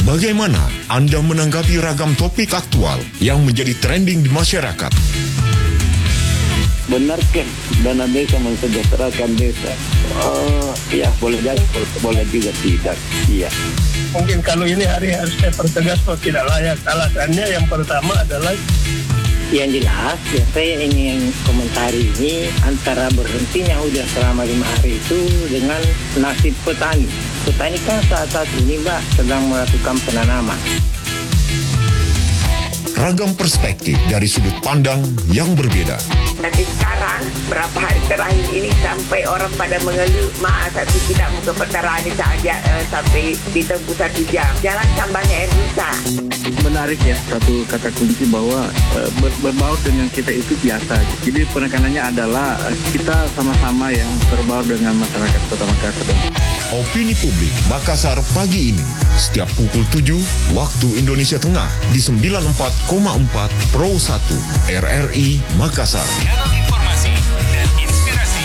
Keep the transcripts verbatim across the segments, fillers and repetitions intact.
Bagaimana Anda menanggapi ragam topik aktual yang menjadi trending di masyarakat? Benarkah dana desa mensejahterakan desa? Uh, ya boleh jadi, boleh juga tidak. Iya. Mungkin kalau ini hari harus saya pertegas bahwa tidak layak. Alasannya yang pertama adalah yang jelas ya saya ingin komentari ini antara berhentinya hujan selama lima hari itu dengan nasib petani. Petani kan saat-saat ini Mbak sedang melakukan penanaman. Ragam perspektif dari sudut pandang yang berbeda. Tapi sekarang, berapa hari terakhir ini sampai orang pada mengeluh, maaf tapi tidak muka pertaraan saja uh, sampai ditempuh satu jam. Jalan sambalnya air rusak. Menarik ya, satu kata kunci bahwa uh, ber- berbaur dengan kita itu biasa. Jadi penekanannya adalah uh, kita sama-sama yang berbaur dengan masyarakat Kota Makassar. Opini Publik Makassar pagi ini, setiap pukul tujuh waktu Indonesia Tengah di sembilan puluh empat koma empat Pro satu R R I Makassar. Kanal informasi dan inspirasi.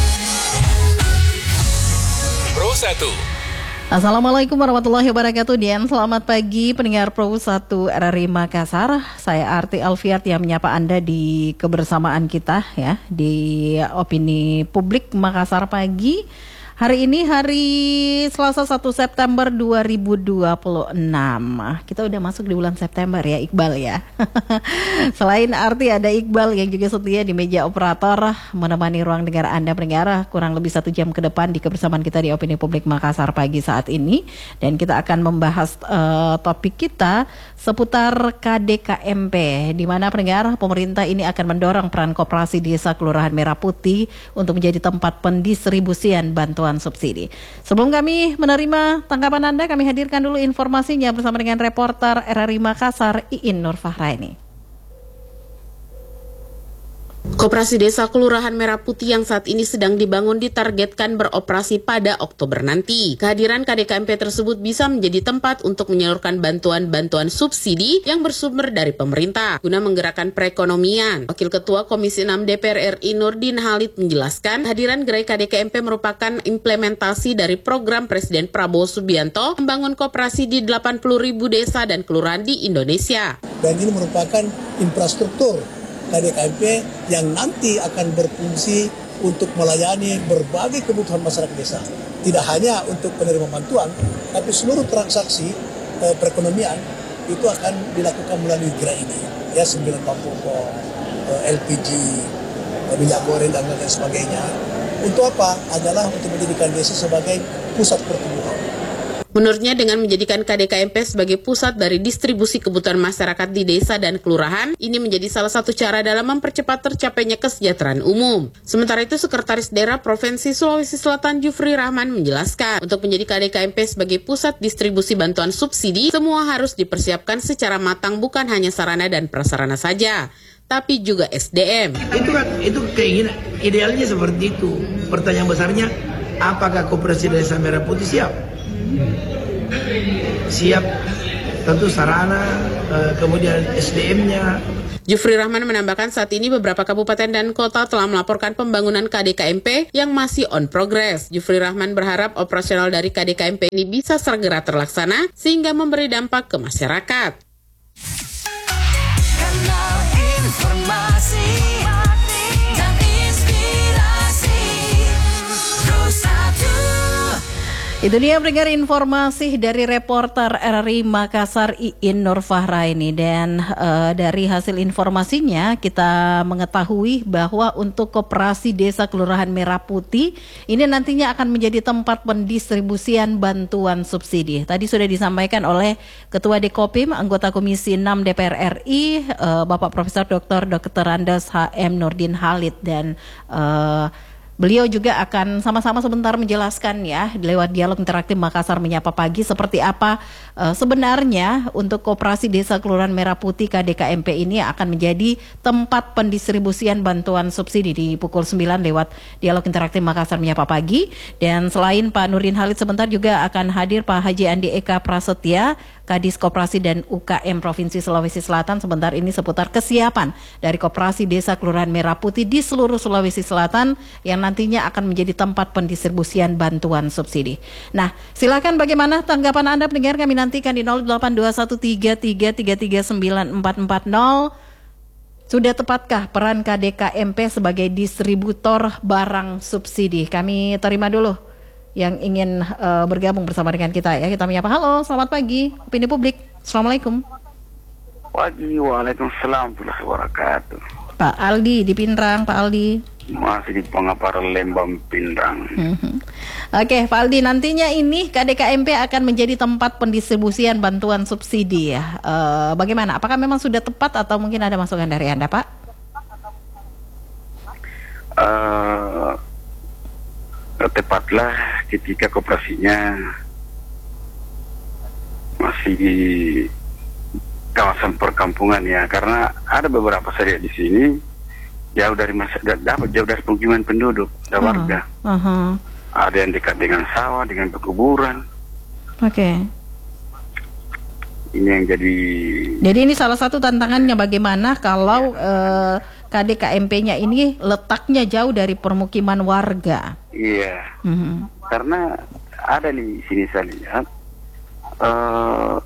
Pro satu. Assalamualaikum warahmatullahi wabarakatuh dan selamat pagi pendengar Pro satu R R I Makassar. Saya Arti Alfiat yang menyapa Anda di kebersamaan kita ya di Opini Publik Makassar pagi. Hari ini hari Selasa satu September dua ribu dua puluh enam. Kita udah masuk di bulan September ya Iqbal ya. Selain Arti ada Iqbal yang juga setia di meja operator menemani ruang dengar Anda pendengar kurang lebih satu jam ke depan di kebersamaan kita di Opini Publik Makassar pagi saat ini. Dan kita akan membahas uh, topik kita seputar K D K M P, di mana pendengar pemerintah ini akan mendorong peran koperasi desa Kelurahan Merah Putih untuk menjadi tempat pendistribusian bantuan subsidi. Sebelum kami menerima tanggapan Anda, kami hadirkan dulu informasinya bersama dengan reporter R R I Makassar Iin Nur Fahraini. Koperasi Desa Kelurahan Merah Putih yang saat ini sedang dibangun ditargetkan beroperasi pada Oktober nanti. Kehadiran K D K M P tersebut bisa menjadi tempat untuk menyalurkan bantuan-bantuan subsidi yang bersumber dari pemerintah guna menggerakkan perekonomian. Wakil Ketua Komisi enam D P R R I Nurdin Halid menjelaskan, kehadiran gerai K D K M P merupakan implementasi dari program Presiden Prabowo Subianto membangun koperasi di delapan puluh ribu desa dan kelurahan di Indonesia. Dan ini merupakan infrastruktur K D K M P yang nanti akan berfungsi untuk melayani berbagai kebutuhan masyarakat desa. Tidak hanya untuk penerima bantuan, tapi seluruh transaksi eh, perekonomian itu akan dilakukan melalui gerai ini. Ya, sembilan bahan pokok, eh, L P G, eh, minyak goreng dan lain sebagainya. Untuk apa? Adalah untuk menjadikan desa sebagai pusat pertumbuhan. Menurutnya dengan menjadikan K D K M P sebagai pusat dari distribusi kebutuhan masyarakat di desa dan kelurahan, ini menjadi salah satu cara dalam mempercepat tercapainya kesejahteraan umum. Sementara itu, Sekretaris Daerah Provinsi Sulawesi Selatan Jufri Rahman menjelaskan, untuk menjadi K D K M P sebagai pusat distribusi bantuan subsidi, semua harus dipersiapkan secara matang, bukan hanya sarana dan prasarana saja, tapi juga S D M. Itu kan, itu keinginan, idealnya seperti itu. Pertanyaan besarnya, apakah Koperasi Desa Merah Putih siap? Siap, tentu sarana, kemudian S D M-nya. Jufri Rahman menambahkan saat ini beberapa kabupaten dan kota telah melaporkan pembangunan K D K M P yang masih on progress. Jufri Rahman berharap operasional dari K D K M P ini bisa segera terlaksana sehingga memberi dampak ke masyarakat. Kanal informasi dan inspirasi Pro satu. Itu dia pendengar informasi dari reporter R R I Makassar Iin Nur Fahraini. Dan uh, dari hasil informasinya kita mengetahui bahwa untuk koperasi Desa Kelurahan Merah Putih ini nantinya akan menjadi tempat pendistribusian bantuan subsidi. Tadi sudah disampaikan oleh Ketua Dekopim anggota Komisi enam D P R R I uh, Bapak Profesor Doktor Dokter Andes H M Nurdin Halid, dan uh, beliau juga akan sama-sama sebentar menjelaskan ya lewat dialog interaktif Makassar Menyapa Pagi seperti apa uh, sebenarnya untuk koperasi Desa Kelurahan Merah Putih K D K M P ini akan menjadi tempat pendistribusian bantuan subsidi di pukul sembilan lewat dialog interaktif Makassar Menyapa Pagi. Dan selain Pak Nurdin Halid sebentar juga akan hadir Pak Haji Andi Eka Prasetya, Kadis Koperasi dan U K M Provinsi Sulawesi Selatan sebentar ini seputar kesiapan dari Koperasi Desa Kelurahan Merah Putih di seluruh Sulawesi Selatan yang nantinya akan menjadi tempat pendistribusian bantuan subsidi. Nah, silakan bagaimana tanggapan Anda pendengar, kami nantikan di nol delapan dua satu tiga tiga tiga tiga sembilan empat empat nol. Sudah tepatkah peran K D K M P sebagai distributor barang subsidi? Kami terima dulu yang ingin uh, bergabung bersama dengan kita ya. Kita menyapa, halo, selamat pagi, Opini Publik. Assalamualaikum. Pagi, waalaikumsalam warahmatullahi wabarakatuh. Pak Aldi di Pindrang, Pak Aldi. Masih di Pengaparan Lembang, Pindrang. Mm-hmm. Oke, Pak Aldi, nantinya ini K D K M P akan menjadi tempat pendistribusian bantuan subsidi ya. Uh, bagaimana? Apakah memang sudah tepat atau mungkin ada masukan dari Anda, Pak? Uh, tepatlah ketika koperasinya masih di kawasan perkampungan ya, karena ada beberapa saya di sini jauh dari masyarakat, dapat jauh dari pemukiman penduduk, ada warga. Uh, uh-huh. Ada yang dekat dengan sawah, dengan pekuburan. Oke. Okay. Ini yang jadi. Jadi ini salah satu tantangannya bagaimana kalau ya. uh, K D K M P-nya ini letaknya jauh dari permukiman warga. Iya. Uh-huh. Karena ada di sini saya lihat uh,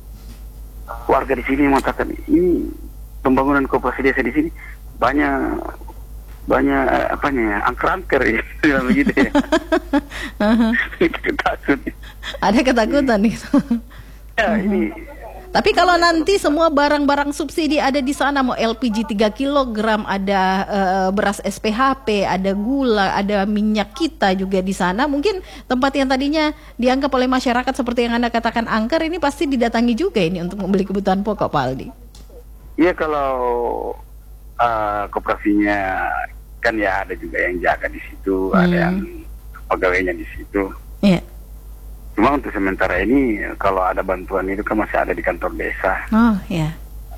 warga di sini mengatakan ini pembangunan koperasi desa di sini banyak banyak apanya angker-angker ya begitu ya. Uh-huh. Takut. Ada ketakutan nih. Ya, ini. Tapi kalau nanti semua barang-barang subsidi ada di sana, mau L P G tiga kilogram, ada uh, beras S P H P, ada gula, ada minyak kita juga di sana, mungkin tempat yang tadinya dianggap oleh masyarakat seperti yang Anda katakan angker, ini pasti didatangi juga ini untuk membeli kebutuhan pokok, Pak Aldi. Iya, kalau uh, koperasinya kan ya ada juga yang jaga di situ, hmm. ada yang pegawainya di situ. Iya. Cuma untuk sementara ini kalau ada bantuan itu kan masih ada di kantor desa. Oh iya.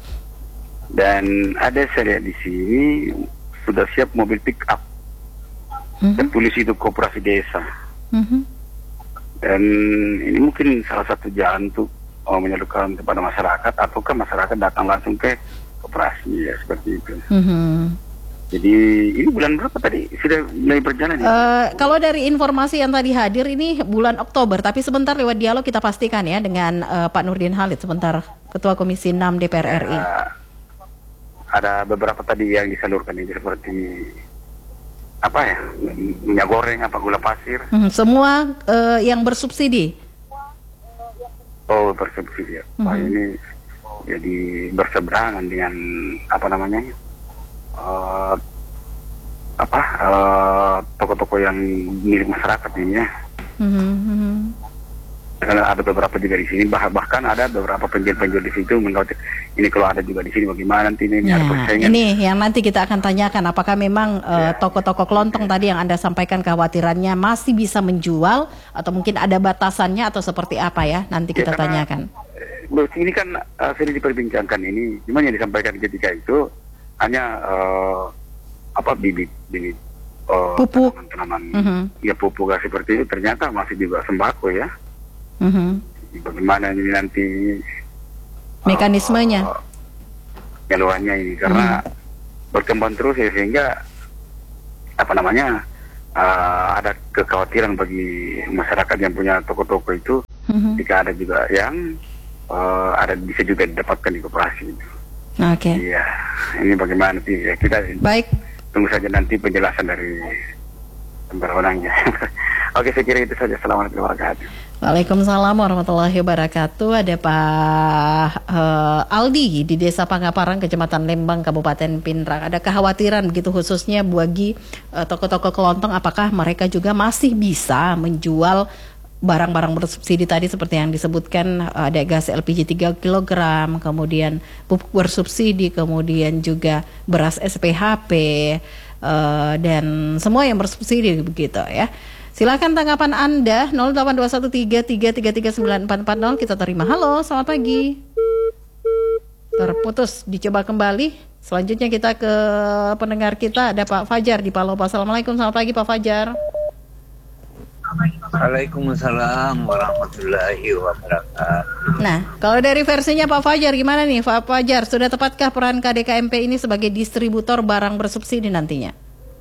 Dan ada saya lihat di sini sudah siap mobil pick up. Mm-hmm. Tertulis itu koperasi desa. Mm-hmm. Dan ini mungkin salah satu jalan untuk oh, menyalurkan kepada masyarakat, ataukah masyarakat datang langsung ke koperasi ya seperti itu. Mm-hmm. Jadi ini bulan berapa tadi sudah mulai berjalan ya? Uh, kalau dari informasi yang tadi hadir ini bulan Oktober, tapi sebentar lewat dialog kita pastikan ya dengan uh, Pak Nurdin Halid sebentar, Ketua Komisi enam D P R R I. Uh, ada beberapa tadi yang disalurkan ini seperti apa ya, minyak goreng, apa gula pasir. Hmm, semua uh, yang bersubsidi. Oh, bersubsidi ya. Hmm. Wah, ini jadi berseberangan dengan apa namanya? Uh, apa uh, toko-toko yang milik masyarakat ini ya. Mm-hmm. Karena ada beberapa juga di sini, bah- bahkan ada beberapa penjual-penjual di situ mengatakan ini kalau ada juga di sini bagaimana nanti ini ya, ada persaingan. Ini yang nanti kita akan tanyakan apakah memang uh, ya. toko-toko kelontong ya. tadi yang Anda sampaikan kekhawatirannya masih bisa menjual atau mungkin ada batasannya atau seperti apa ya, nanti kita ya, karena, tanyakan. Ini kan uh, sering diperbincangkan ini, cuma yang disampaikan ketika itu hanya uh, apa bibit bibit uh, pupuk tanaman uh-huh. ya pupuk seperti itu ternyata masih juga sembako ya. Uh-huh. Bagaimana ini nanti mekanismenya uh, penyalurannya ini karena uh-huh. berkembang terus ya, sehingga apa namanya uh, ada kekhawatiran bagi masyarakat yang punya toko-toko itu uh-huh. jika ada juga yang uh, ada bisa juga didapatkan di koperasi itu. Oke. Okay. Iya, ini bagaimana nanti ya, kita baik tunggu saja nanti penjelasan dari berwenangnya. Oke, saya kira itu saja. Assalamualaikum warahmatullahi wabarakatuh. Waalaikumsalam warahmatullahi wabarakatuh. Ada Pak uh, Aldi di Desa Pangaparang, Kecamatan Lembang, Kabupaten Pindrang. Ada kekhawatiran begitu khususnya bagi uh, toko-toko kelontong, apakah mereka juga masih bisa menjual barang-barang bersubsidi tadi seperti yang disebutkan, ada gas L P G tiga kilogram, kemudian pupuk bersubsidi, kemudian juga beras S P H P uh, dan semua yang bersubsidi begitu ya. Silakan tanggapan Anda nol delapan dua satu tiga tiga tiga tiga sembilan empat empat nol, kita terima. Halo, selamat pagi. Terputus, dicoba kembali. Selanjutnya kita ke pendengar kita, ada Pak Fajar di Palopo. Assalamualaikum, selamat pagi Pak Fajar. Waalaikumsalam warahmatullahi wabarakatuh. Nah, kalau dari versinya Pak Fajar gimana nih Pak Fajar? Sudah tepatkah peran K D K M P ini sebagai distributor barang bersubsidi nantinya?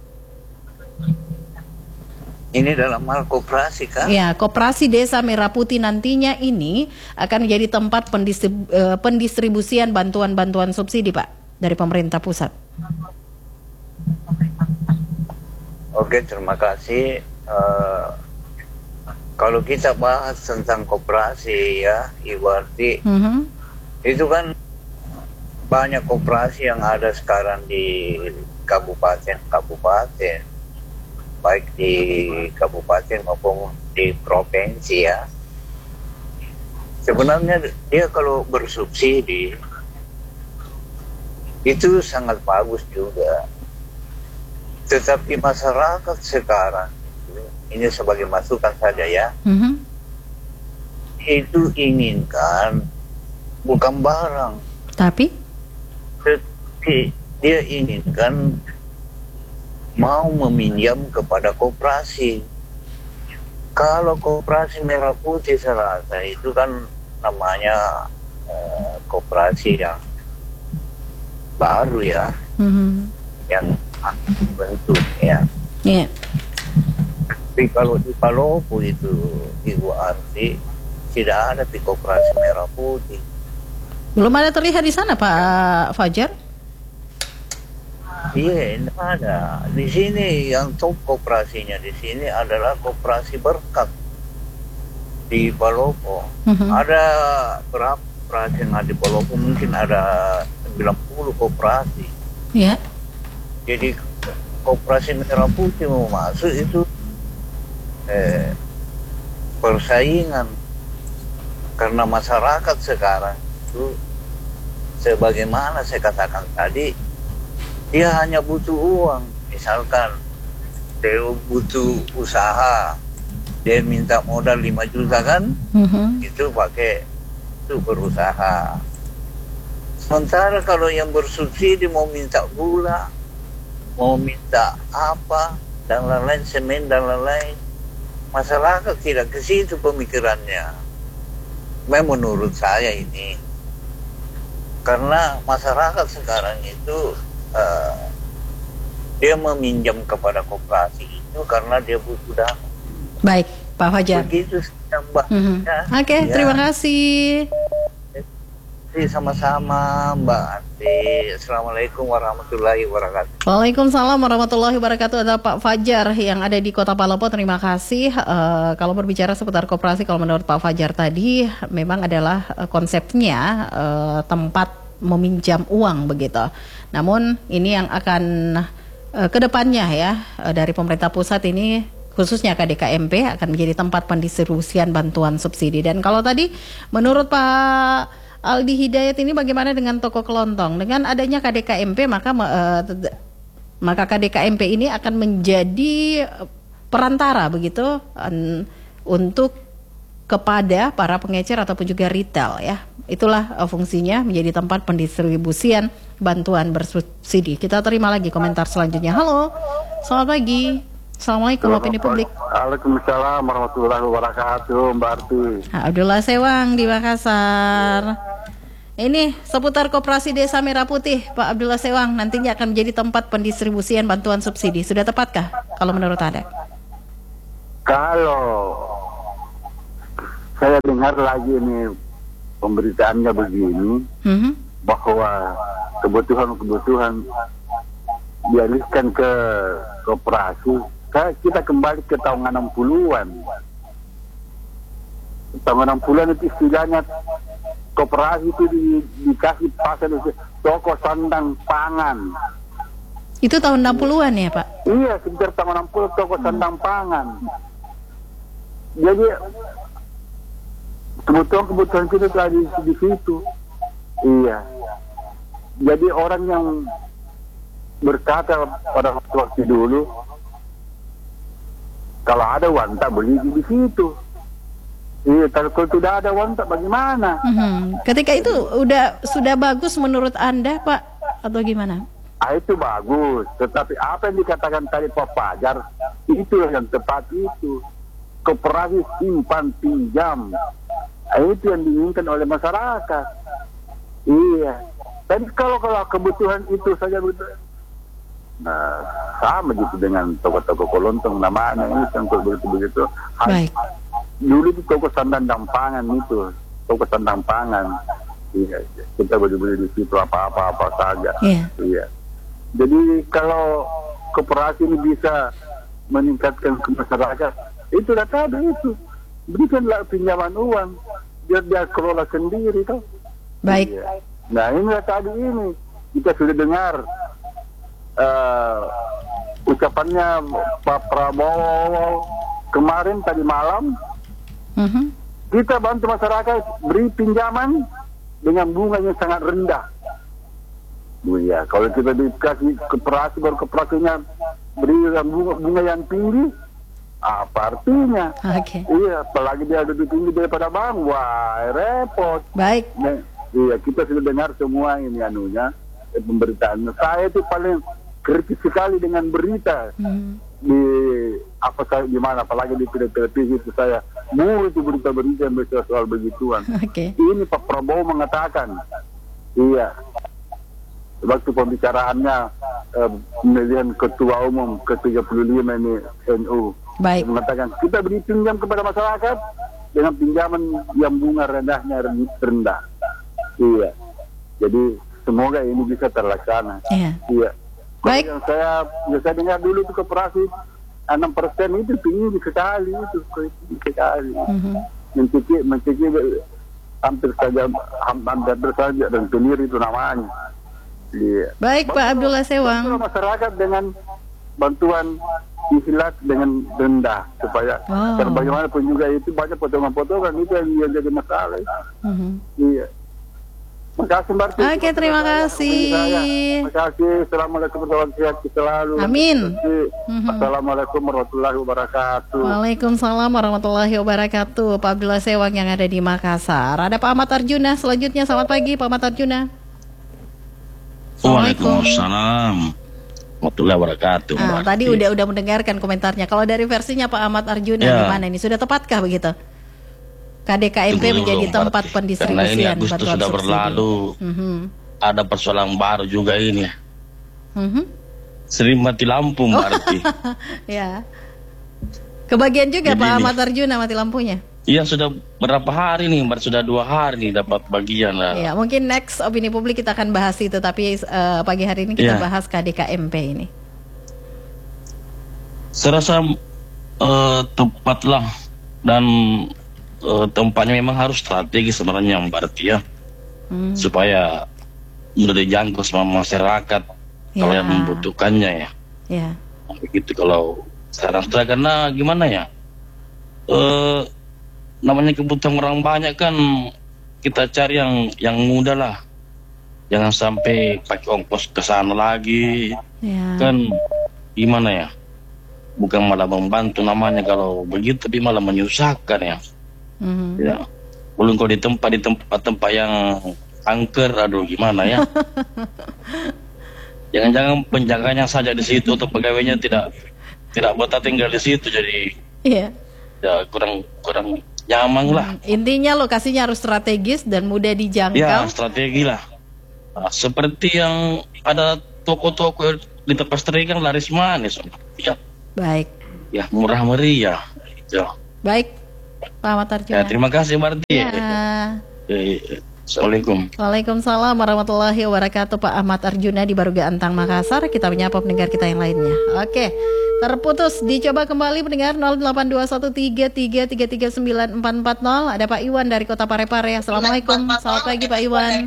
Ini dalam hal koperasi kan? Ya, Koperasi Desa Merah Putih nantinya ini akan menjadi tempat pendistrib- eh, pendistribusian bantuan-bantuan subsidi Pak dari pemerintah pusat. Oke, terima kasih. Uh, kalau kita bahas tentang koperasi ya, ibaratnya Mm-hmm. itu kan banyak koperasi yang ada sekarang di kabupaten-kabupaten, baik di kabupaten maupun di provinsi ya. Sebenarnya dia kalau bersubsidi itu sangat bagus juga. Tetapi masyarakat sekarang, ini sebagai masukan saja ya, Mm-hmm. itu inginkan bukan barang, Tapi? tetapi dia inginkan mau meminjam kepada koperasi. Kalau Koperasi Merah Putih Selasa itu kan namanya eh, koperasi yang baru ya, Mm-hmm. yang bentuk ya. Iya. Tapi kalau di Palopo itu Ibu Arti tidak ada di Koperasi Merah Putih. Belum ada terlihat di sana Pak Fajar? Iya, tidak ada. Di sini yang top koperasinya di sini adalah Koperasi Berkat di Palopo. Mhm. Ada berapa koperasi yang ada di Palopo? Mungkin ada sembilan puluh koperasi. Iya. Jadi Koperasi Merah Putih mau masuk itu eh, persaingan karena masyarakat sekarang itu sebagaimana saya katakan tadi, dia hanya butuh uang. Misalkan dia butuh usaha, dia minta modal lima juta kan, Mm-hmm. itu pakai itu berusaha. Sementara kalau yang bersubsidi mau minta gula, mau minta apa dan lain-lain, semen dan lain-lain, masyarakat tidak ke situ pemikirannya. Memang menurut saya ini, karena masyarakat sekarang itu uh, dia meminjam kepada koperasi itu karena dia butuh dana. Baik, Pak Fajar. Begitu Mbak. Mhm. Ya, Oke, ya. terima kasih. Sama-sama Mbak Ati. Assalamualaikum warahmatullahi wabarakatuh. Waalaikumsalam warahmatullahi wabarakatuh. Ada Pak Fajar yang ada di Kota Palopo. Terima kasih. Eh, kalau berbicara seputar koperasi, kalau menurut Pak Fajar tadi memang adalah eh, konsepnya eh, tempat meminjam uang begitu. Namun ini yang akan eh, kedepannya ya eh, dari pemerintah pusat ini, khususnya K D K M P akan menjadi tempat pendistribusian bantuan subsidi. Dan kalau tadi menurut Pak Aldi Hidayat ini bagaimana dengan toko kelontong? Dengan adanya K D K M P maka uh, maka K D K M P ini akan menjadi perantara begitu um, untuk kepada para pengecer ataupun juga retail ya. Itulah uh, fungsinya menjadi tempat pendistribusian bantuan bersubsidi. Kita terima lagi komentar selanjutnya. Halo, selamat pagi. Assalamualaikum opini publik. Waalaikumsalam warahmatullahi wabarakatuh, Mbak Arti. Abdullah Sewang di Makassar. Ini seputar Koperasi Desa Merah Putih, Pak Abdullah Sewang, nantinya akan menjadi tempat pendistribusian bantuan subsidi. Sudah tepatkah kalau menurut Anda? Kalau saya dengar lagi ini pemberitaannya begini, Mm-hmm. bahwa kebutuhan-kebutuhan dialihkan ke koperasi. Kita kembali ke tahun enam puluhan. Tahun enam puluhan itu istilahnya koperasi itu di, dikasih pasar itu toko sandang pangan. Itu tahun enam puluhan ya, Pak? Iya, sekitar tahun enam puluh toko sandang pangan. Jadi kebutuhan-kebutuhan kita tadi di situ. Iya. Jadi orang yang berkata pada waktu dulu, kalau ada wanta beli di situ. Iya, kalau tidak ada wanta bagaimana? Mm-hmm. Ketika itu udah sudah bagus menurut Anda, Pak, atau gimana? Ah, itu bagus, tetapi apa yang dikatakan tadi Pak Fajar itu yang tepat itu. koperasi simpan pinjam. Itu yang diinginkan oleh masyarakat. Iya. Dan kalau kalau kebutuhan itu saja begitu, nah, sama gitu dengan toko-toko kelontong namanya ini untuk begitu-begitu. Baik. Dulu itu toko sandang dan pangan itu, toko sandang pangan. Iya, kita beli-beli di situ apa-apa apa saja. Iya. Iya. Jadi kalau koperasi ini bisa meningkatkan ke masyarakat, itu sudah tadi itu. Berikanlah pinjaman uang, biar dia kelola sendiri toh. Baik. Iya. Nah inilah tadi ini kita sudah dengar uh, ucapannya Pak Prabowo kemarin tadi malam. Mm-hmm. Kita bantu masyarakat beri pinjaman dengan bunga yang sangat rendah. Bu ya, kalau kita dikasih koperasi baru koperasinya beri bunga, bunga yang tinggi, apa artinya? Oke. Okay. Iya, apalagi dia lebih tinggi daripada bank, wah repot. Baik. Nah, iya, kita sudah dengar semua ini anunya, eh, pemberitaan. Saya itu paling kritis sekali dengan berita hmm. di apa saya di mana, apalagi di televisi itu saya mulu itu berita-berita yang bicara soal begituan. Okay. Ini Pak Prabowo mengatakan, iya, waktu pembicaraannya eh, pemilihan ketua umum ke tiga puluh lima ini N U. Baik. Mengatakan kita beri pinjam kepada masyarakat dengan pinjaman yang bunga rendahnya rendah. Iya. Jadi semoga ini bisa terlaksana. Iya. Iya. Baik. Yang saya yang saya dengar dulu itu koperasi enam persen itu tinggi sekali itu tinggi sekali. Mm-hmm. Mencicil mencicil hampir saja hampir saja dan tenir itu namanya. Iya. Baik Pak Abdullah Sewang. Masyarakat dengan bantuan istilah dengan rendah supaya wow. karena bagaimanapun juga itu banyak potongan-potongan itu yang, yang jadi masalah. Mm-hmm. Iya. Terima kasih Mbak. Oke, okay, terima kasih. Terima kasih. Assalamualaikum warahmatullahi wabarakatuh. Selalu. Amin. Mm-hmm. Assalamualaikum warahmatullahi wabarakatuh. Waalaikumsalam warahmatullahi wabarakatuh. Pak Abdullah Sewang yang ada di Makassar. Ada Pak Ahmad Arjuna selanjutnya. Selamat pagi Pak Ahmad Arjuna. Waalaikumsalam warahmatullahi wabarakatuh. Nah, tadi udah udah mendengarkan komentarnya. Kalau dari versinya Pak Ahmad Arjuna ya. Gimana ini? Sudah tepatkah begitu? K D K M P Tunggu menjadi dulu, tempat berarti. pendistribusian Karena ini Agustus bantuan sudah subsidi. berlalu. Mm-hmm. Ada persoalan baru juga ini. Mm-hmm. Sering mati lampu berarti. Ya. Kebagian juga Jadi Pak Ahmad Arjuna mati lampunya. Iya sudah berapa hari nih, baru sudah dua hari nih dapat bagian lah. Iya, mungkin next opini publik kita akan bahas itu, tapi uh, pagi hari ini kita ya. bahas K D K M P ini. Saya rasa uh, tepatlah dan uh, tempatnya memang harus strategi sebenarnya berarti ya, hmm. supaya mudah dijangkau sama masyarakat ya. Kalau yang membutuhkannya ya. Ya. Begitu kalau sekarang setelah karena gimana ya? Uh, namanya kebutuhan orang banyak kan, kita cari yang yang mudah lah, jangan sampai pakai ongkos ke sana lagi ya. Kan gimana ya, bukan malah membantu namanya kalau begitu, tapi malah menyusahkan ya. Mm-hmm. Ya belum kalau di tempat di tempat-tempat yang angker, aduh gimana ya. Jangan-jangan penjaganya saja di situ atau pegawainya tidak tidak betah tinggal di situ, jadi yeah. ya kurang kurang nyaman lah. Hmm, intinya lokasinya harus strategis dan mudah dijangkau. Ya, strategi lah. Nah, seperti yang ada toko-toko di tepas teri kan laris manis. Ya. Baik. Ya, murah meriah. Ya. Baik, Pak Ahmad Arjuna. Ya, terima kasih Marti. Ya. Ya. Assalamualaikum. Waalaikumsalam warahmatullahi wabarakatuh. Pak Ahmad Arjuna di Baruga Antang Makassar. Kita menyapa pendengar kita yang lainnya. Oke, terputus. Dicoba kembali pendengar nol delapan dua satu tiga tiga tiga tiga sembilan empat empat nol. Ada Pak Iwan dari Kota Parepare. Assalamualaikum. Selamat pagi Pak Iwan.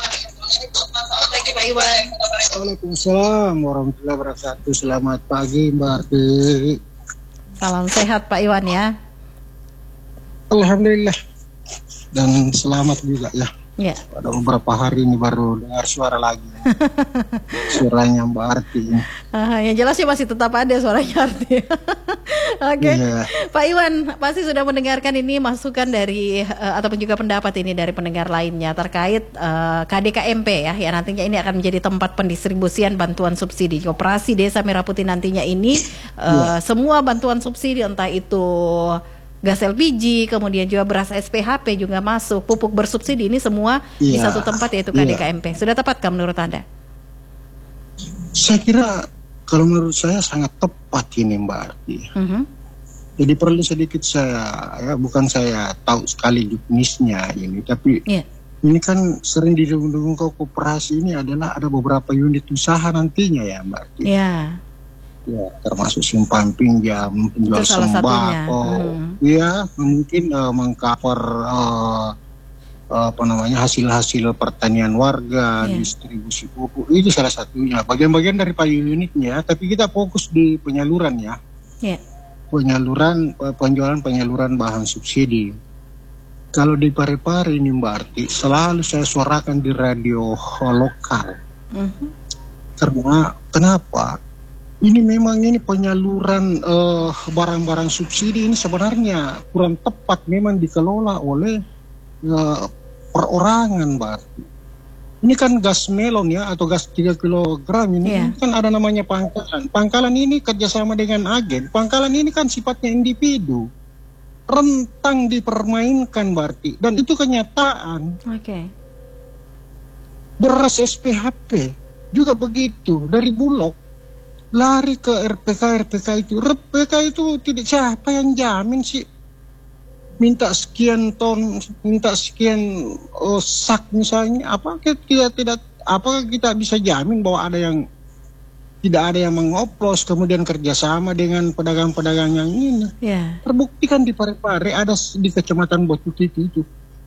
Waalaikumsalam warahmatullahi wabarakatuh. Selamat pagi Mbak Arti. Salam sehat Pak Iwan ya. Alhamdulillah. Dan selamat juga ya. Ya. Pada beberapa hari ini baru dengar suara lagi. Suaranya Mbak Arti. Ah, yang jelas sih masih tetap ada suaranya Arti. Oke. Okay. Yeah. Pak Iwan pasti sudah mendengarkan ini masukan dari uh, ataupun juga pendapat ini dari pendengar lainnya terkait uh, K D K M P ya, yang nantinya ini akan menjadi tempat pendistribusian bantuan subsidi. Koperasi Desa Merah Putih nantinya ini uh, yeah. semua bantuan subsidi, entah itu gas L P G, kemudian juga beras S P H P juga masuk, pupuk bersubsidi ini semua di Iya. satu tempat yaitu K D K M P. Sudah tepatkah menurut Anda? Saya kira kalau menurut saya sangat tepat ini Mbak Arti. Mhm. Jadi perlu sedikit saya, ya bukan saya tahu sekali jenisnya ini, tapi Iya. ini kan sering didukung ke koperasi ini adalah ada beberapa unit usaha nantinya ya Mbak Arti. Iya. Ya, termasuk simpan pinjam, penjual Itu salah satunya. sembako, Hmm. ya mungkin uh, mengcover uh, apa namanya hasil-hasil pertanian warga, Iya. distribusi pupuk, itu salah satunya. Bagian-bagian dari payung unitnya, tapi kita fokus di penyaluran ya, Iya. penyaluran uh, penjualan penyaluran bahan subsidi. Kalau di Parepare ini Mbak Arti, selalu saya suarakan di radio lokal. Mhm. Karena kenapa? Ini memang ini penyaluran eh, barang-barang subsidi ini sebenarnya kurang tepat memang dikelola oleh eh, perorangan, Mbak. Ini kan gas melon ya atau gas tiga kilogram ini, Iya. ini kan ada namanya pangkalan. Pangkalan ini kerjasama dengan agen. Pangkalan ini kan sifatnya individu. Rentang dipermainkan berarti. Dan itu kenyataan. Oke. Beras S P H P juga begitu. Dari Bulog lari ke R P K, R P K itu. R P K itu tidak, siapa yang jamin sih? Minta sekian ton, minta sekian oh, sak misalnya, apa kita tidak, apa kita bisa jamin bahwa ada yang tidak ada yang mengoplos kemudian kerjasama dengan pedagang-pedagang yang ini. Ya. Terbukti kan di Parepare ada di kecamatan Botutiti itu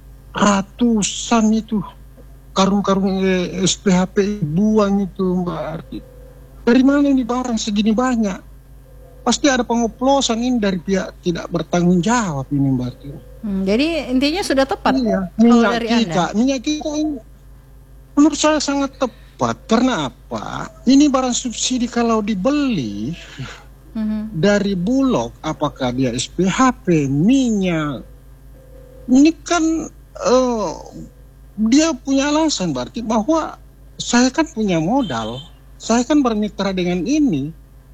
ratusan itu karung-karung S P H P buang itu Mbak Arti. Dari mana ini barang segini banyak? Pasti ada pengoplosan ini dari pihak tidak bertanggung jawab ini Mbak Arti. Hmm, jadi intinya sudah tepat Iya, kalau minyak dari kita, Anda. minyak kita ini menurut saya sangat tepat. Karena apa? Ini barang subsidi kalau dibeli Mhm. dari Bulog, apakah dia S P H P, minyak, ini kan eh, dia punya alasan berarti bahwa saya kan punya modal, saya kan bermitra dengan ini.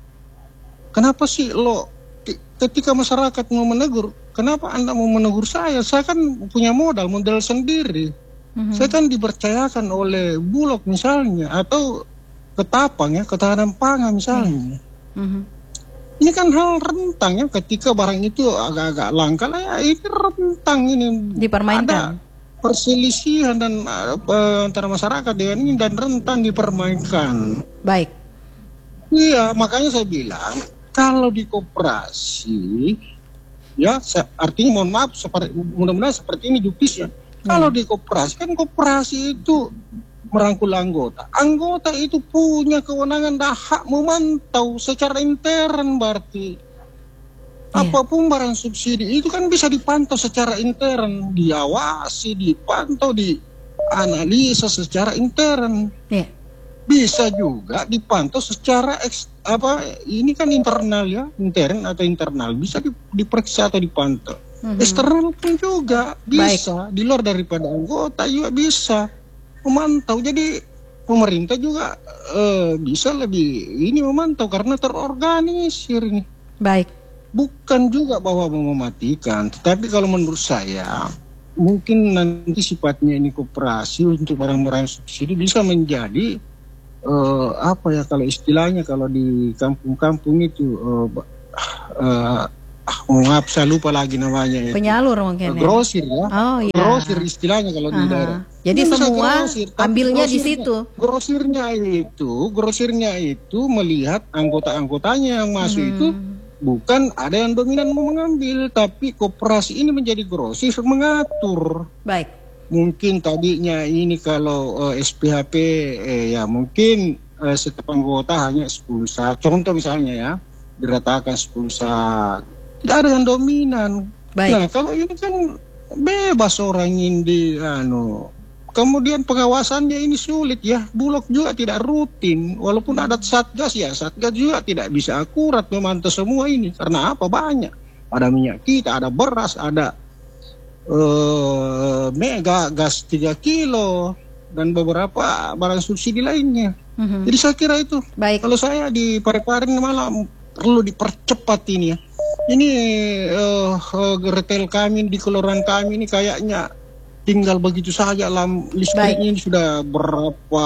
Kenapa sih lo ketika masyarakat mau menegur, kenapa Anda mau menegur saya? Saya kan punya modal, modal sendiri. Mhm. Saya kan dipercayakan oleh Bulog misalnya, atau Ketapang ya, ketahanan pangan misalnya. Mhm. Ini kan hal rentang ya, ketika barang itu agak-agak langka lah ya, ini rentang ini. Dipermainkan. Ada perselisihan dan uh, antara masyarakat dengan ini dan rentan dipermainkan. Baik. Iya, makanya saya bilang kalau di koperasi ya, saya, artinya mohon maaf, seperti, mudah-mudahan seperti ini jupis ya. Kalau di koperasi kan koperasi itu merangkul anggota. Anggota itu punya kewenangan dan hak memantau secara intern berarti. Apapun barang subsidi itu kan bisa dipantau secara intern, diawasi, dipantau, dianalisa secara intern. Iya. Bisa juga dipantau secara eks, apa ini kan internal ya, intern atau internal bisa di, diperiksa atau dipantau. Mhm. Eksternal pun juga bisa, di luar daripada anggota juga bisa memantau. Jadi pemerintah juga eh, bisa lebih ini memantau karena terorganisir ini. Baik. Bukan juga bahwa mau mematikan, tetapi kalau menurut saya mungkin nanti sifatnya ini koperasi untuk barang-barang subsidi bisa menjadi uh, apa ya kalau istilahnya kalau di kampung-kampung itu uh, uh, oh, maaf saya lupa lagi namanya itu. Penyalur mungkin. Uh, ya? grosir ya. Oh iya. Grosir istilahnya kalau di Aha. daerah. Jadi Ini bisa semua grosir, tapi ambilnya di grosirnya- situ. Grosirnya itu, grosirnya itu melihat anggota-anggotanya yang masuk Mhm. itu bukan ada yang dominan mau mengambil, tapi koperasi ini menjadi grosir mengatur. Baik. Mungkin tadinya ini kalau eh, S P H P eh, ya mungkin eh, setiap anggota hanya sepuluh sak. Contoh misalnya ya, diratakan sepuluh sak. Tidak ada yang dominan. Baik. Nah, kalau ini kan bebas orang ini anu. Kemudian pengawasannya ini sulit ya. Bulog juga tidak rutin. Walaupun ada satgas ya, satgas juga tidak bisa akurat memantau semua ini. Karena apa? Banyak. Ada minyak kita, ada beras, ada uh, mega gas tiga kilo dan beberapa barang subsidi lainnya. Mhm. Jadi saya kira itu. Baik. Kalau saya di Parepare malah perlu dipercepat ini ya. ini uh, uh, retail kami di kelurahan kami ini kayaknya tinggal begitu saja. Lam listriknya ini sudah berapa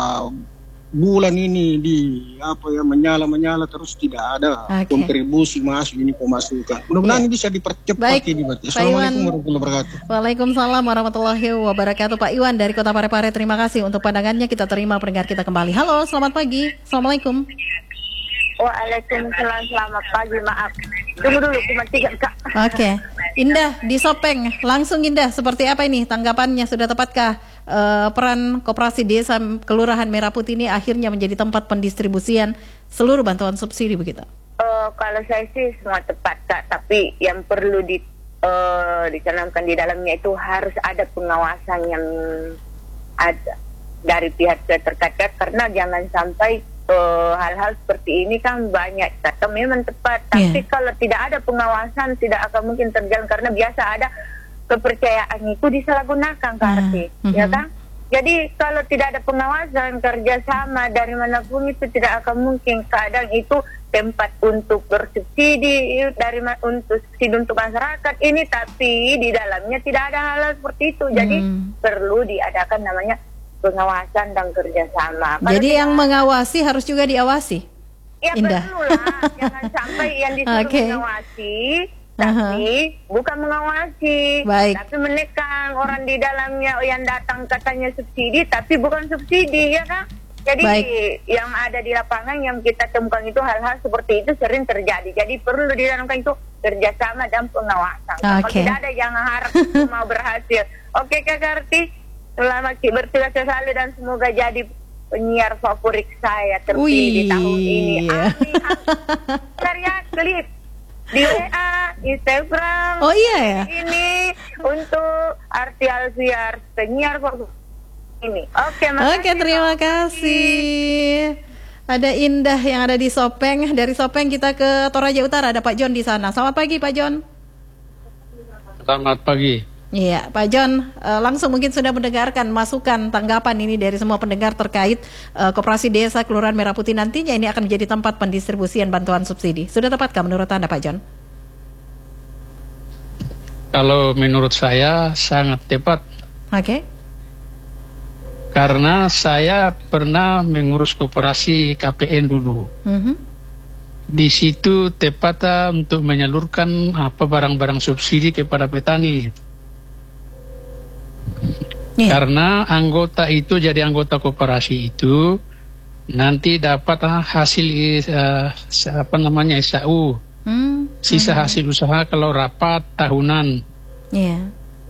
bulan ini di apa ya menyala-menyala terus, tidak ada okay. kontribusi masuk ini pemasukan. Mudah-mudahan yeah. ini bisa dipercepat. Baik, ini. Pak Assalamualaikum Iwan. warahmatullahi wabarakatuh. Waalaikumsalam warahmatullahi wabarakatuh. Pak Iwan dari Kota Parepare, terima kasih untuk pandangannya. Kita terima pendengar kita kembali. Halo, selamat pagi. Assalamualaikum. Waalaikumsalam, selamat pagi. Maaf, tunggu dulu, cuma tiga kak. Oke, okay. Indah di Sopeng, langsung Indah, seperti apa ini tanggapannya? Sudah tepatkah uh, peran Koperasi Desa Kelurahan Merah Putih ini akhirnya menjadi tempat pendistribusian seluruh bantuan subsidi begitu? Uh, kalau saya sih semua tepat kak, tapi yang perlu di, uh, dicanangkan di dalamnya itu harus ada pengawasan yang ada dari pihak terkait, karena jangan sampai Uh, hal-hal seperti ini kan banyak kata memang tepat, tapi yeah. kalau tidak ada pengawasan tidak akan mungkin terjalan, karena biasa ada kepercayaan itu disalahgunakan Kak Arti, mm-hmm. ya kan? Jadi kalau tidak ada pengawasan, kerjasama dari manapun itu tidak akan mungkin. Kadang itu tempat untuk bersubsidi dari untuk subsidi untuk masyarakat ini, tapi di dalamnya tidak ada hal-hal seperti itu. Jadi mm. perlu diadakan namanya pengawasan dan kerjasama. Kalau jadi tidak, yang mengawasi harus juga diawasi. Ya Indah. perlulah, jangan sampai yang disuruh okay. mengawasi, tapi uh-huh. bukan mengawasi, Baik. tapi menekan orang di dalamnya yang datang katanya subsidi, tapi bukan subsidi, ya kan? Jadi Baik. yang ada di lapangan yang kita temukan itu hal-hal seperti itu sering terjadi. Jadi perlu didalamkan itu kerjasama dan pengawasan. Okay. Kalau tidak ada yang harap mau berhasil. Oke Kak Karti. Selamat bertugas selalu dan semoga jadi penyiar favorit saya terpilih Wih. di tahun ini. Amin. Karya klip di W A, Instagram. Oh iya ya. Ini untuk Arti Alfiar, penyiar favorit ini. Oke, makasih. Oke, terima kasih. Ada Indah yang ada di Sopeng. Dari Sopeng kita ke Toraja Utara, ada Pak John di sana. Selamat pagi Pak John. Selamat pagi. Iya, Pak John, uh, langsung mungkin sudah mendengarkan masukan tanggapan ini dari semua pendengar terkait uh, Koperasi Desa Kelurahan Merah Putih nantinya ini akan menjadi tempat pendistribusian bantuan subsidi. Sudah tepatkah menurut Anda Pak John? Kalau menurut saya sangat tepat. Oke. Okay. Karena saya pernah mengurus koperasi K P N dulu. Mm-hmm. Di situ tepat untuk menyalurkan apa barang-barang subsidi kepada petani. Yeah. Karena anggota itu jadi anggota koperasi itu nanti dapat hasil uh, apa namanya S A U, hmm. sisa hmm. hasil usaha kalau rapat tahunan. Yeah.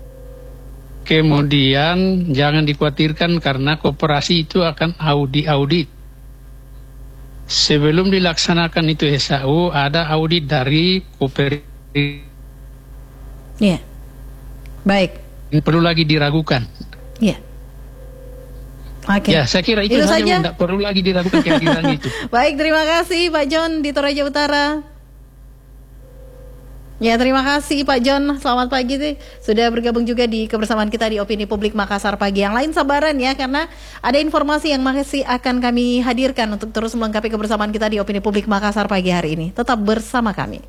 Kemudian jangan dikhawatirkan karena koperasi itu akan audit audit. Sebelum dilaksanakan itu S A U ada audit dari koperasi. Ya, yeah. Baik. Ini perlu lagi diragukan. Ya. Oke. Okay. Ya, saya kira itu, itu saja, tidak perlu lagi diragukan kehadiran itu. Baik, terima kasih Pak John di Toraja Utara. Ya, terima kasih Pak John. Selamat pagi sih. Sudah bergabung juga di kebersamaan kita di Opini Publik Makassar pagi. Yang lain sabaran ya, karena ada informasi yang masih akan kami hadirkan untuk terus melengkapi kebersamaan kita di Opini Publik Makassar pagi hari ini. Tetap bersama kami.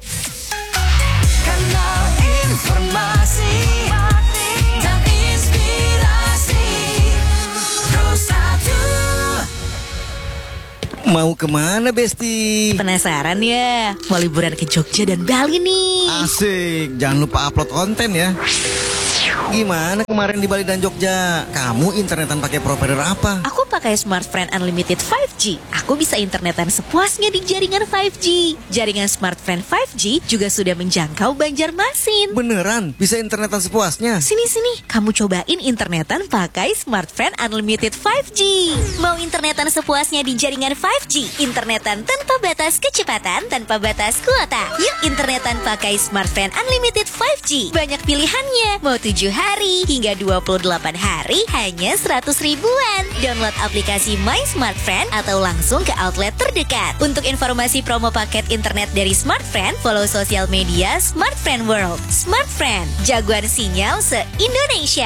Kanal informasi. Mau kemana Besti? Penasaran ya? Mau liburan ke Jogja dan Bali nih. Asik, jangan lupa upload konten ya. Gimana kemarin di Bali dan Jogja? Kamu internetan pakai provider apa? Aku pakai Smartfren Unlimited lima G. Aku bisa internetan sepuasnya di jaringan lima G. Jaringan Smartfren lima G juga sudah menjangkau Banjarmasin. Beneran? Bisa internetan sepuasnya? Sini-sini, kamu cobain internetan pakai Smartfren Unlimited lima G. Mau internetan sepuasnya di jaringan lima G? Internetan tanpa batas kecepatan, tanpa batas kuota. Yuk internetan pakai Smartfren Unlimited lima G. Banyak pilihannya. Mau tujuh hari hingga dua puluh delapan hari hanya seratus ribuan. Download aplikasi My Smartfren atau langsung ke outlet terdekat. Untuk informasi promo paket internet dari Smartfren, follow sosial media Smartfren World. Smartfren, jagoan sinyal se-Indonesia.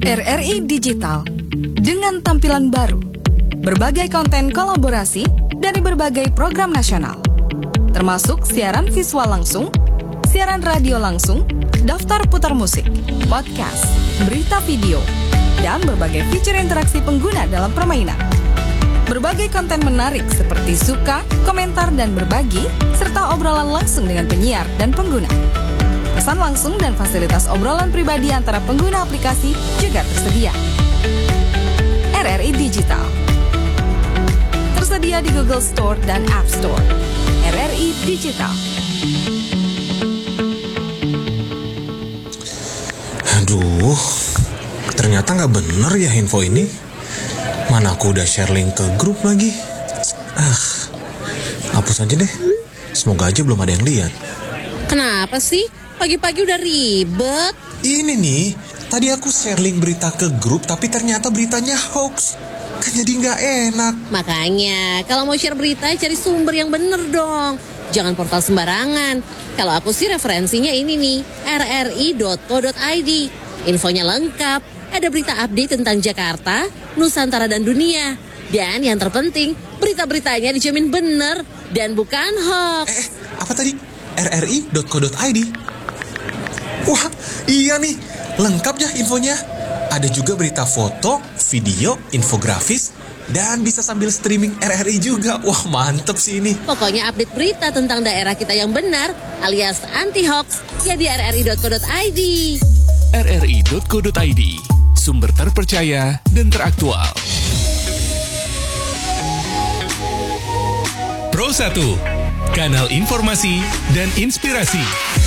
R R I Digital dengan tampilan baru, berbagai konten kolaborasi dari berbagai program nasional, termasuk siaran visual langsung, siaran radio langsung, daftar putar musik, podcast, berita video, dan berbagai fitur interaksi pengguna dalam permainan. Berbagai konten menarik seperti suka, komentar, dan berbagi, serta obrolan langsung dengan penyiar dan pengguna. Pesan langsung dan fasilitas obrolan pribadi antara pengguna aplikasi juga tersedia. R R I Digital tersedia di Google Store dan App Store. R R I Digital. Aduh, ternyata nggak bener ya info ini. Mana aku udah share link ke grup lagi. Ah, hapus aja deh. Semoga aja belum ada yang lihat. Kenapa sih? Pagi-pagi udah ribet. Ini nih, tadi aku share link berita ke grup, tapi ternyata beritanya hoax. Kan jadi nggak enak. Makanya, kalau mau share berita, cari sumber yang bener dong. Jangan portal sembarangan. Kalau aku sih referensinya ini nih, r r i dot co dot i d. Infonya lengkap. Ada berita update tentang Jakarta, Nusantara, dan dunia. Dan yang terpenting, berita-beritanya dijamin bener dan bukan hoax. Eh, apa tadi? r r i dot co dot i d. Wah, iya nih. Lengkap ya infonya. Ada juga berita foto, video, infografis, dan bisa sambil streaming R R I juga. Wah, mantep sih ini. Pokoknya update berita tentang daerah kita yang benar, alias anti-hoax, ya di r r i dot co dot i d. r r i dot co dot i d, sumber terpercaya dan teraktual. Pro satu, kanal informasi dan inspirasi.